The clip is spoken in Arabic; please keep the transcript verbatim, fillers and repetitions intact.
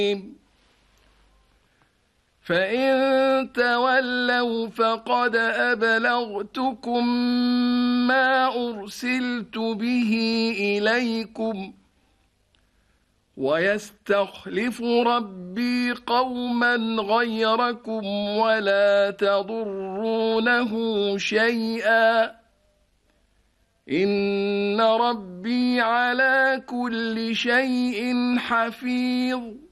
فإن تولوا فقد أبلغتكم ما أرسلت به إليكم ويستخلف ربي قوما غيركم ولا تضرونه شيئا إن ربي على كل شيء حفيظ.